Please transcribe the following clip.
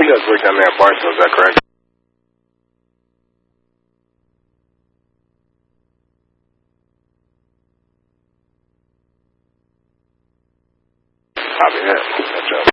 You guys work down there at Barstow, is that correct? Copy that. That's up.